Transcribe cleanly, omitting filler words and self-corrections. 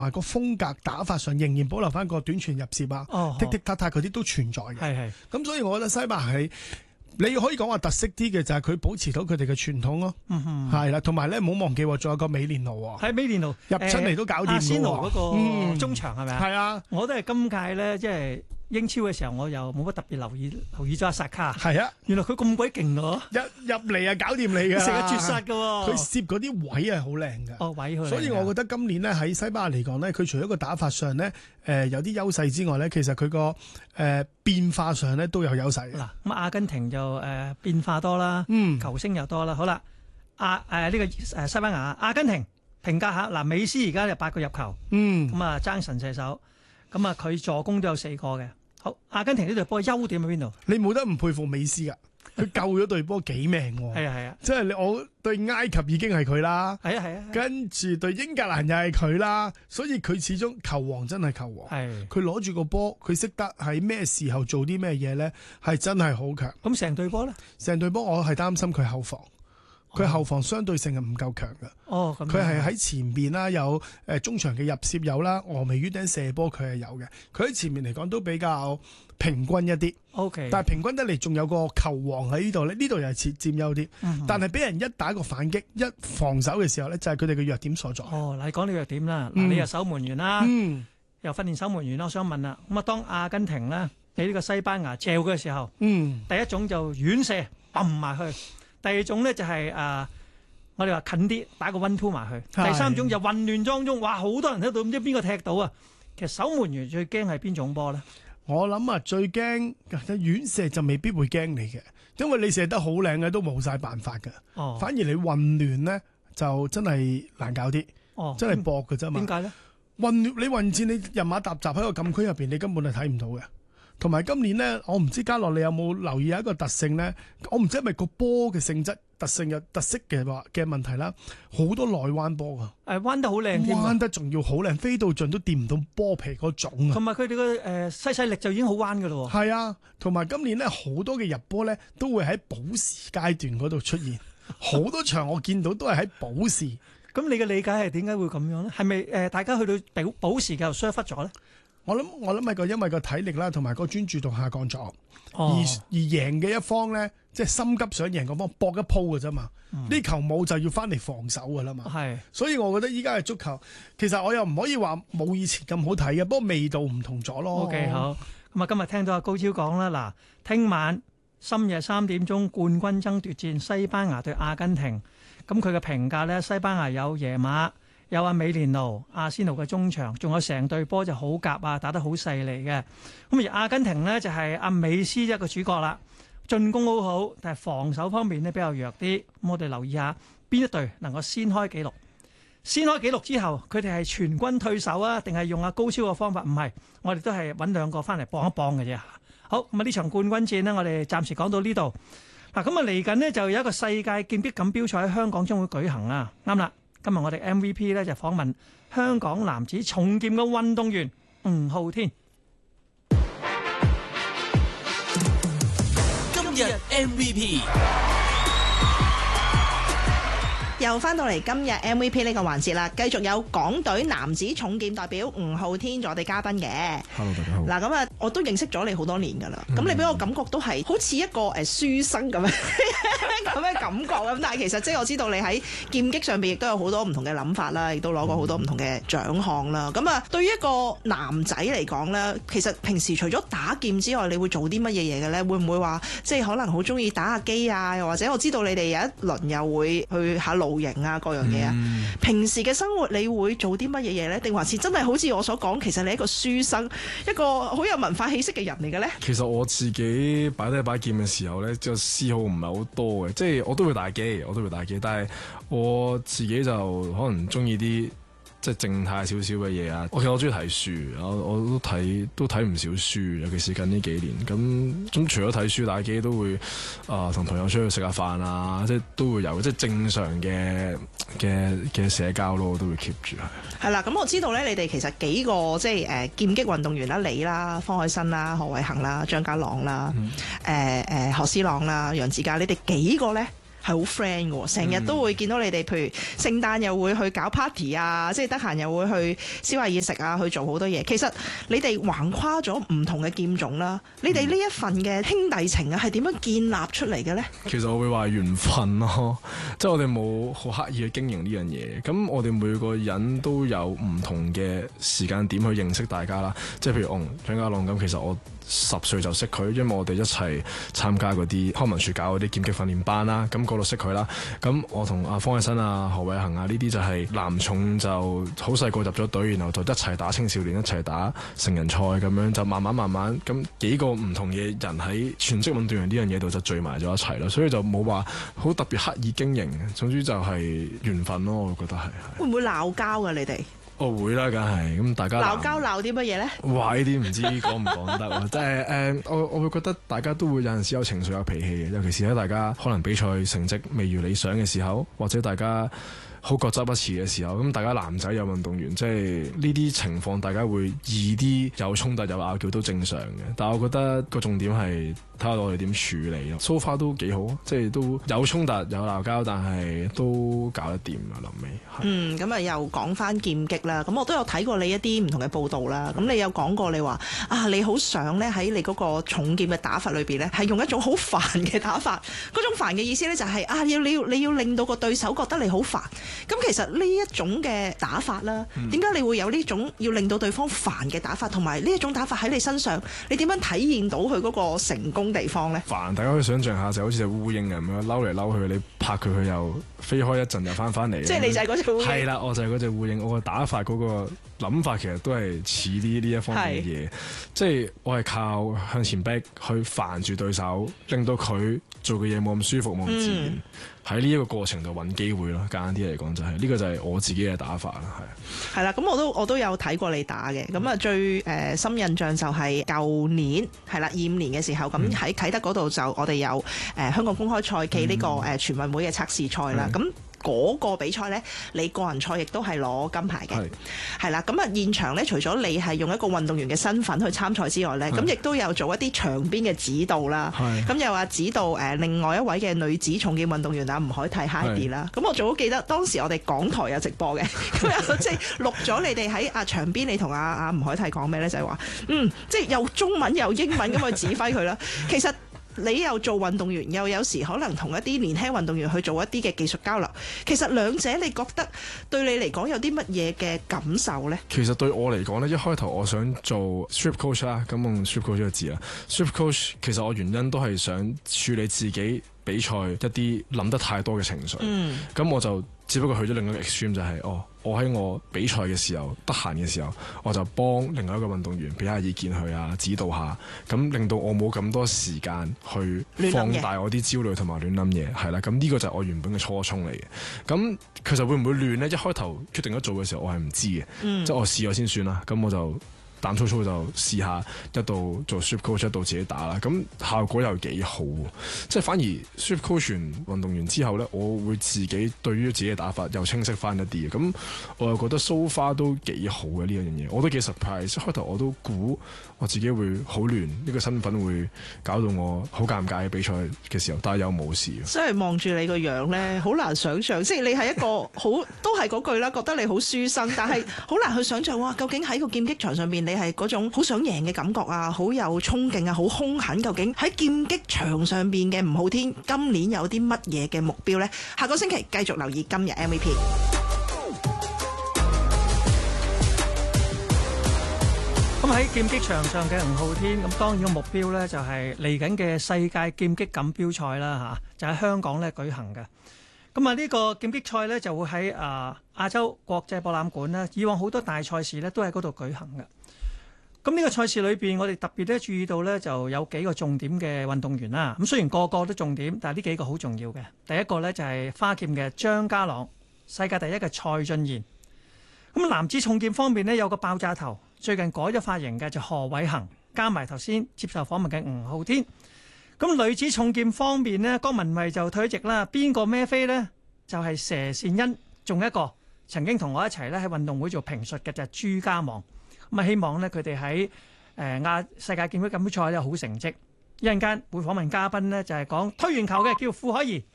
個風格打法上仍然保留翻個短傳入攝啊，踢踢踏踏嗰啲都存在嘅。 係。 咁所以我覺得西班牙係你可以講話特色啲嘅就係佢保持到佢哋嘅傳統咯。係啦，同埋咧唔好忘記仲有個美連奴喎。 喺美連奴入出嚟都搞掂喎。 阿仙奴嗰個中場係咪啊？ 係啊， 我都係今屆咧，即係英超嘅時候，我又冇乜特別留意咗阿薩卡。 係啊， 原來佢咁鬼勁㗎， 入嚟啊搞掂你㗎， 成日絕殺㗎喎。 佢攝嗰啲位係好靚㗎。 位佢。 所以我覺得今年咧喺西班牙嚟講咧，佢除咗個打法上咧有啲優勢之外咧，其實佢個變化上咧都有優勢。 嗱，咁阿根廷就變化多啦，球星又多啦。好啦，呢個西班牙阿根廷評價下嗱，美斯而家就8個入球，咁啊爭神射手，咁啊佢助攻都有4個嘅。好，阿根廷呢隊波優點喺邊度？ 你冇得唔佩服美斯㗎，佢救咗隊波幾命喎。 係啊， 即係我對埃及已經係佢啦。 係啊， 跟住對英格蘭又係佢啦，所以佢始終球王真係球王。 係佢攞住個波，佢識得喺咩時候做啲咩嘢咧，係真係好強。 咁成隊波咧？ 成隊波我係擔心佢後防。佢後防相對性係唔夠強嘅。 咁佢係喺前邊啦，有中場嘅入攝有啦，峨眉魚頂射波佢係有嘅。佢喺前面嚟講都比較平均一啲。但係平均得嚟仲有個球王喺呢度咧，呢度又係佔優啲。但係俾人一打個反擊，一防守嘅時候咧，就係佢哋嘅弱點所在。 嗱，你講你弱點啦，你又守門員啦，又訓練守門員啦，我想問啦，咁啊當阿根廷咧，你呢個西班牙嚼嘅時候，第一種就遠射揼埋去。第二種咧就係我哋話近啲打個 1-2 埋去。第三種就混亂當中，哇！好多人喺度，唔知邊個踢到啊！其實守門員最驚係邊種波咧？ 我諗最驚遠射就未必會驚你嘅，因為你射得好靚嘅都冇晒辦法㗎。反而你混亂咧就真係難搞啲。真係搏㗎啫嘛。 點解咧？ 你混戰，你人馬沓雜喺個禁區入邊，你根本係睇唔到嘅。同埋今年呢，我唔知嘉樂你有冇留意有一個特性呢？我唔知係咪個波嘅性質特性有特色嘅問題啦，好多內彎波啊！ 彎得好靚添， 彎得仲要好靚，飛到盡都掂唔到波皮嗰種啊！ 同埋佢哋個細力就已經好彎㗎咯喎。 係啊，同埋今年呢，好多嘅入波呢都會喺補時階段嗰度出現，好多場我見到都係喺補時。 咁你嘅理解係點解會咁樣呢？係咪大家去到補時嘅又疏忽咗呢？ 我諗係因為個體力啦，同埋個專注度下降咗，而贏嘅一方咧，即係心急想贏嗰方搏一鋪嘅啫嘛。呢球冇就要翻嚟防守㗎啦嘛。所以我覺得依家嘅足球，其實我又唔可以話冇以前咁好睇嘅，不過味道唔同咗咯。 OK， 好。咁啊，今日聽到阿高超講啦，嗱，聽晚深夜3點鐘冠軍爭奪戰，西班牙對阿根廷。咁佢嘅評價咧，西班牙有耶馬。有阿美連奴、阿仙奴嘅中場，仲有成隊波就好夾啊，打得好犀利嘅。咁而阿根廷呢，就係阿美斯一個主角啦，進攻好好，但係防守方面呢比較弱啲。咁我哋留意下邊一隊能夠先開紀錄。先開紀錄之後，佢哋係全軍退守啊，定係用阿高超嘅方法？唔係，我哋都係揾兩個翻嚟幫一幫嘅啫。好，咁啊呢場冠軍戰呢，我哋暫時講到呢度。嗱，咁啊嚟緊呢，就有一個世界劍擊錦標賽喺香港將會舉行啊。啱啦。今日我哋 MVP 咧就訪問香港男子重劍嘅運動員吳浩天。 今日 MVP。 又翻到嚟今日 MVP 呢個環節啦，繼續有港隊男子重劍代表吳浩天做我哋嘉賓嘅。 Hello， 大家好。 嗱，咁啊，我都認識咗你好多年㗎啦。咁你俾我感覺都係好似一個書生咁樣咁嘅感覺咁。但係其實即係我知道你喺劍擊上邊亦都有好多唔同嘅諗法啦，亦都攞過好多唔同嘅獎項啦。咁啊，對於一個男仔嚟講咧，其實平時除咗打劍之外，你會做啲乜嘢嘢嘅咧？會唔會話即係可能好中意打下機啊？又或者我知道你哋有一輪又會去下露營啊，各樣嘢啊。平時嘅生活你會做啲乜嘢嘢咧？定還是真係好似我所講，其實你係一個書生，一個好有文化氣息嘅人嚟嘅咧？ 其實我自己擺低把劍嘅時候咧，就嗜好唔係好多嘅，即係我都會打機，但係我自己就可能中意啲即係靜態少少嘅嘢啊。其實我中意睇書，我都睇唔少書，尤其是近呢幾年。咁除咗睇書打機，都會同朋友出去食下飯啊，即係都會有即係正常嘅社交咯，我都會 keep 住係。 係啦，咁我知道咧，你哋其實幾個即係劍擊運動員啦，你啦、方海新啦、何偉恒啦、張家朗啦、何思朗啦、楊子嘉，你哋幾個咧係好 friend 嘅喎，成日都會見到你哋，譬如聖誕又會去搞 party 啊，即係得閒又會去燒下嘢食啊，去做好多嘢。其實你哋橫跨咗唔同嘅劍種啦，你哋呢一份嘅兄弟情啊，係點樣建立出嚟嘅呢？ 其實我會話緣分咯，即係我哋冇好刻意去經營呢樣嘢。咁我哋每個人都有唔同嘅時間點去認識大家啦。即係譬如張家朗咁，其實我10歲就識佢，因為我哋一齊參加嗰啲康文署搞嗰啲劍擊訓練班啦，咁嗰度識佢啦。咁我同阿方逸新啊、何偉恒啊呢啲就係男重就好細個入咗隊，然後就一齊打青少年，一齊打成人賽咁樣，就慢慢咁幾個唔同嘅人喺全職運動員呢樣嘢度就聚埋咗一齊啦，所以就冇話好特別刻意經營，總之就係緣分咯，我覺得係。 會唔會鬧交㗎你哋？ 我會啦，梗係咁大家鬧交鬧啲乜嘢咧？ 哇！呢啲唔知講唔講得喎，即係我會覺得大家都會有陣時有情緒有脾氣嘅，尤其是喺大家可能比賽成績未如理想嘅時候，或者大家好各執不持嘅時候，咁大家男仔有運動員，即係呢啲情況，大家會易啲有衝突有拗撬都正常嘅。但係我覺得個重點係睇下我哋點處理咯。So far 都幾好，即係都有衝突有鬧交，但係都搞得掂啊！臨尾咁啊又講翻劍擊啦。咁我都有睇過你一啲唔同嘅報道啦。咁你有講過你話啊，你好想咧喺你嗰個重劍嘅打法裏邊咧，係用一種好煩嘅打法。嗰種煩嘅意思咧就係啊，你要令到個對手覺得你好煩。咁其實呢一種嘅打法啦，點解你會有呢種要令到對方煩嘅打法，同埋呢一種打法喺你身上，你點樣體現到佢嗰個成功地方呢？ 煩，大家可以想象下，就好似隻烏蠅咁樣嬲嚟嬲去，你拍佢又飛開一陣又翻嚟。 即係你就係嗰隻烏蠅。 係啦，我就係嗰隻烏蠅。我個打法嗰個諗法其實都係似呢一方面嘅嘢，即係我係靠向前逼去煩住對手，令到佢做嘅嘢冇咁舒服冇咁自然。喺呢一個過程度揾機會咯，簡單啲嚟講就係呢個就係我自己嘅打法啦， 係啦，咁我都有睇過你打嘅，咁啊最深印象就係舊年係啦25年嘅時候，咁喺啟德嗰度就我哋有香港公開賽暨呢個全運會嘅測試賽啦，咁嗰個比賽呢，你個人賽亦都係攞金牌嘅，係啦。咁啊現場呢，除咗你係用一個運動員嘅身份去參賽之外呢，咁亦都有做一啲場邊嘅指導啦。咁又話指導另外一位嘅女子重劍運動員吳海緹 Heidi 啦。咁我仲好記得當時我哋港台有直播嘅，咁又即係錄咗你哋喺場邊，你同阿吳海緹講咩呢？就係話即係又中文又英文咁去指揮佢啦。其實你又做運動員，又有時可能同一啲年輕運動員去做一啲嘅技術交流。其實兩者你覺得對你嚟講有啲乜嘢嘅感受呢？ 其實對我嚟講呢，一開頭我想做 strip coach 啦，咁用 strip coach 呢個字啦。strip coach 其實我原因都係想處理自己比賽一啲諗得太多嘅情緒。咁我就只不過去咗另一個 extreme， 就係我喺我比賽嘅時候，得閒嘅時候，我就幫另外一個運動員俾下意見佢啊，指導下，咁令到我冇咁多時間去放大我啲焦慮同埋亂諗嘢，係啦。咁呢個就係我原本嘅初衷嚟嘅。咁其實會唔會亂呢？一開頭決定咗做嘅時候，我係唔知嘅，即係我試咗先算啦。咁我就膽粗粗就試下，一度做 strip coach，一度自己打啦。咁效果又幾好，即係反而 strip coach 完運動員之後呢，我會自己對於自己嘅打法又清晰翻一啲嘅。咁我又覺得 so far 都幾好嘅呢樣嘢，我都幾 surprise。開頭我都估我自己會好亂，呢個身份會搞到我好尷尬嘅比賽嘅時候，但係又冇事。 真係望住你個樣呢，好難想像，即係你係一個好都係嗰句啦，覺得你好書生，但係好難去想像哇，究竟喺個劍擊場上面你係嗰種好想贏嘅感覺啊，好有衝勁啊，好兇狠。究竟喺劍擊場上邊嘅吳浩天今年有啲乜嘢嘅目標呢？下個星期繼續留意今日 MVP。 咁喺劍擊場上嘅吳浩天，咁當然個目標呢就係嚟緊嘅世界劍擊錦標賽啦嚇，就喺香港咧舉行嘅。咁啊呢個劍擊賽呢就會喺亞洲國際博覽館啦。以往好多大賽事呢都喺嗰度舉行嘅。咁呢個賽事裏邊，我哋特別咧注意到咧，就有幾個重點嘅運動員啦。咁雖然個個都重點，但係呢幾個好重要嘅。第一個咧就係花劍嘅張家朗，世界第一嘅蔡俊彥。咁男子重劍方面呢，有個爆炸頭，最近改咗髮型嘅就何偉恒，加埋頭先接受訪問嘅吳浩天。咁女子重劍方面呢，江文慧就退咗役啦。邊個孭飛呢？就係佘善欣，仲有一個曾經同我一齊咧喺運動會做評述嘅就係朱家望。咁啊，希望咧佢哋喺世界劍擊錦標賽有好成績。一陣間會訪問嘉賓呢，就係講推鉛球嘅，叫傅海怡。